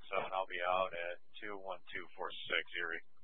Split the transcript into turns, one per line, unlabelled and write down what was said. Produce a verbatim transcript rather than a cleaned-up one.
seven. I'll be out at two one two four six Erie.